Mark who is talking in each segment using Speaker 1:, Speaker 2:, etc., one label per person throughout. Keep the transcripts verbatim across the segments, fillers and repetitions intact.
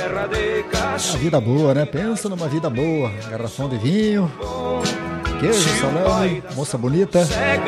Speaker 1: Uma vida boa, né? Pensa numa vida boa. Garrafão de vinho, queijo, salame, moça bonita.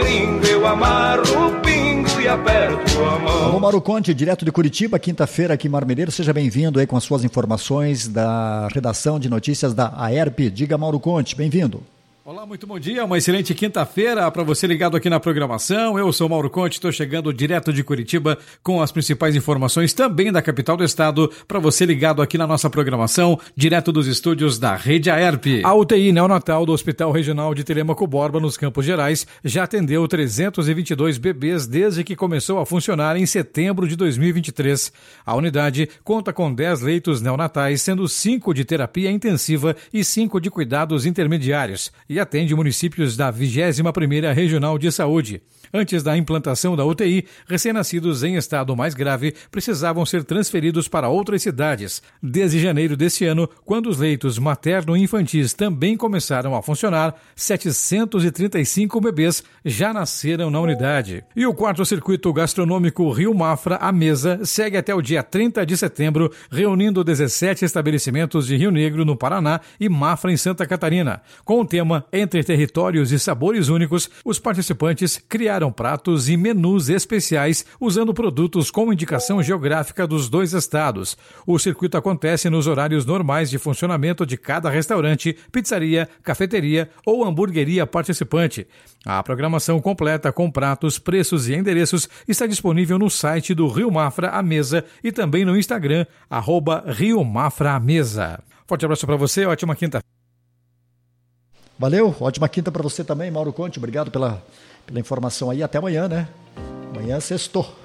Speaker 1: Alô, Mauro Conte, direto de Curitiba, quinta-feira aqui em Marmeleiro. Seja bem-vindo aí com as suas informações da redação de notícias da A E R P. Diga, Mauro Conte, bem-vindo.
Speaker 2: Olá, muito bom dia, uma excelente quinta-feira para você ligado aqui na programação. Eu sou Mauro Conte, estou chegando direto de Curitiba com as principais informações também da capital do estado para você ligado aqui na nossa programação, direto dos estúdios da Rede A E R P. A U T I neonatal do Hospital Regional de Telêmaco Borba, nos Campos Gerais, já atendeu trezentos e vinte e dois bebês desde que começou a funcionar em setembro de dois mil e vinte e três. A unidade conta com dez leitos neonatais, sendo cinco de terapia intensiva e cinco de cuidados intermediários, e atende municípios da vigésima primeira Regional de Saúde. Antes da implantação da U T I, recém-nascidos em estado mais grave precisavam ser transferidos para outras cidades. Desde janeiro deste ano, quando os leitos materno-infantis também começaram a funcionar, setecentos e trinta e cinco bebês já nasceram na unidade. E o quarto circuito gastronômico Rio Mafra, a Mesa, segue até o dia trinta de setembro, reunindo dezessete estabelecimentos de Rio Negro, no Paraná, e Mafra, em Santa Catarina. Com o tema Entre Territórios e Sabores Únicos, os participantes criaram pratos e menus especiais usando produtos com indicação geográfica dos dois estados. O circuito acontece nos horários normais de funcionamento de cada restaurante, pizzaria, cafeteria ou hamburgueria participante. A programação completa com pratos, preços e endereços está disponível no site do Rio Mafra a Mesa e também no Instagram, arroba Rio Mafra a Mesa. Forte abraço para você, ótima quinta.
Speaker 1: Valeu, ótima quinta para você também, Mauro Conte. Obrigado pela, pela informação aí. Até amanhã, né? Amanhã sextou.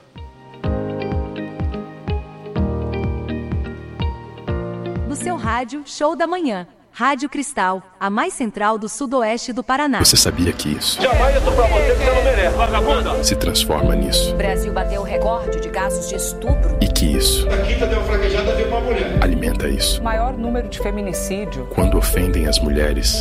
Speaker 3: No seu rádio, Show da Manhã. Rádio Cristal, a mais central do sudoeste do Paraná.
Speaker 4: Você sabia que isso
Speaker 5: jamais eu tô pra você que você não merece, vagabunda.
Speaker 4: Se transforma nisso.
Speaker 6: O Brasil bateu o recorde de casos de estupro.
Speaker 4: E que isso
Speaker 5: A quinta deu fraquejada, deu uma mulher.
Speaker 4: alimenta isso.
Speaker 7: Maior número de feminicídio.
Speaker 4: Quando ofendem as mulheres,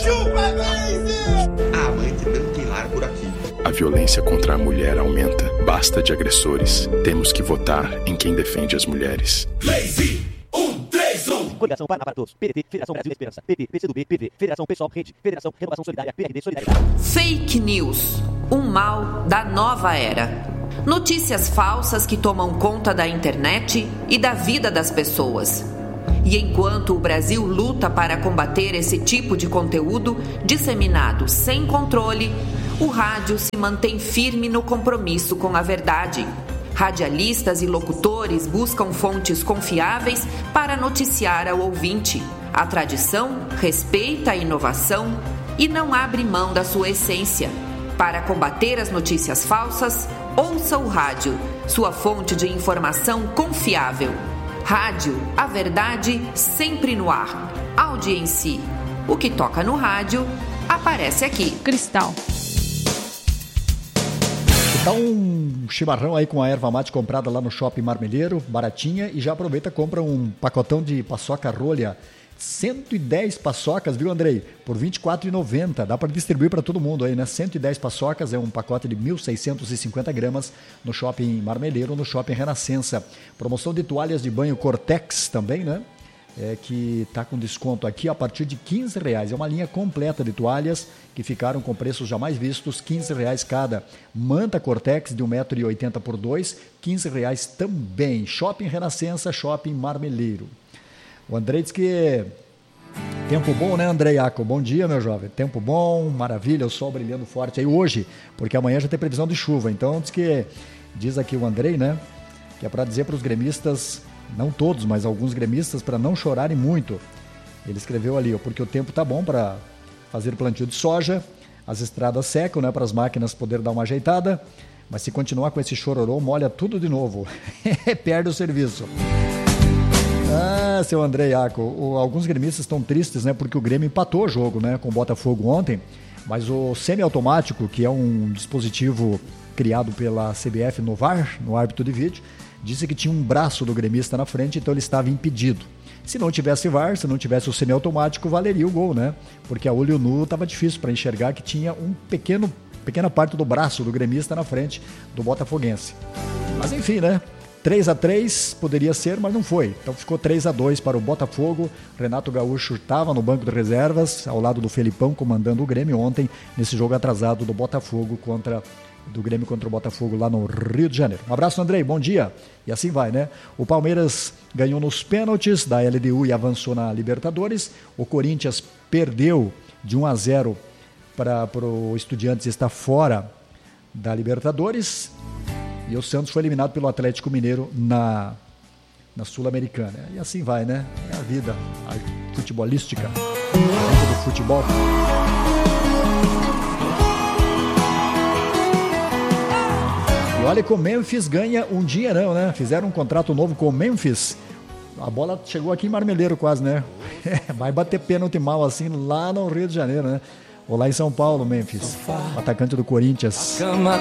Speaker 8: a mãe não tem lar por aqui.
Speaker 4: a violência contra a mulher aumenta. Basta de agressores. Temos que votar em quem defende as mulheres.
Speaker 5: Lazy, um, três, um.
Speaker 9: Coligação Paraná para Todos, P D T, Federação Brasil da Esperança, P P, P C do B, P V, Federação Pessoal Rede, Federação Renovação Solidária, P R D Solidariedade.
Speaker 10: Fake News, um mal da nova era. Notícias falsas que tomam conta da internet e da vida das pessoas. E enquanto o Brasil luta para combater esse tipo de conteúdo disseminado sem controle, o rádio se mantém firme no compromisso com a verdade. Radialistas e locutores buscam fontes confiáveis para noticiar ao ouvinte. A tradição respeita a inovação e não abre mão da sua essência. Para combater as notícias falsas, ouça o rádio, sua fonte de informação confiável. Rádio, a verdade sempre no ar. Audiência. O que toca no rádio, aparece aqui.
Speaker 11: Cristal.
Speaker 1: Dá um chimarrão aí com a erva mate comprada lá no Shopping Marmeleiro, baratinha, e já aproveita e compra um pacotão de paçoca rolha. cento e dez paçocas, viu, Andrei? Por vinte e quatro reais e noventa centavos. Dá para distribuir para todo mundo aí, né? cento e dez paçocas, é um pacote de mil seiscentos e cinquenta gramas no Shopping Marmeleiro, no Shopping Renascença. Promoção de toalhas de banho Cortex também, né? É, que está com desconto aqui a partir de quinze reais. É uma linha completa de toalhas que ficaram com preços jamais vistos, quinze reais cada. Manta Cortex de um metro e oitenta por dois, quinze reais também. Shopping Renascença, Shopping Marmeleiro. O Andrei diz que tempo bom, né, Andrei Iaco? Bom dia, meu jovem. Tempo bom, maravilha, o sol brilhando forte aí hoje, porque amanhã já tem previsão de chuva. Então, diz que diz aqui o Andrei, né, que é para dizer para os gremistas, não todos, mas alguns gremistas, para não chorarem muito. Ele escreveu ali, ó, porque o tempo tá bom para fazer plantio de soja, as estradas secam, né, para as máquinas poderem dar uma ajeitada, mas se continuar com esse chororô, molha tudo de novo. Perde o serviço. Ah, seu André Iaco, o, alguns gremistas estão tristes, né, porque o Grêmio empatou o jogo, né, com o Botafogo ontem, mas o semiautomático, que é um dispositivo criado pela C B F no V A R, no árbitro de vídeo, disse que tinha um braço do gremista na frente, então ele estava impedido. Se não tivesse V A R, se não tivesse o semiautomático, valeria o gol, né? Porque a olho nu estava difícil para enxergar que tinha um pequeno, pequena parte do braço do gremista na frente do botafoguense. Mas enfim, né? três a três poderia ser, mas não foi. Então ficou três a dois para o Botafogo. Renato Gaúcho estava no banco de reservas, ao lado do Felipão, comandando o Grêmio ontem, nesse jogo atrasado do Botafogo contra do Grêmio contra o Botafogo lá no Rio de Janeiro. Um abraço, Andrei, bom dia. E assim vai, né? O Palmeiras ganhou nos pênaltis da L D U e avançou na Libertadores. O Corinthians perdeu de um a zero para o Estudiantes, está fora da Libertadores. E o Santos foi eliminado pelo Atlético Mineiro na, na Sul-Americana. E assim vai, né? É a vida a futebolística, a vida do futebol. E olha que o Memphis ganha um dinheirão, né? Fizeram um contrato novo com o Memphis. A bola chegou aqui em Marmeleiro quase, né? Vai bater pênalti mal assim lá no Rio de Janeiro, né? Ou lá em São Paulo, Memphis. O atacante do Corinthians.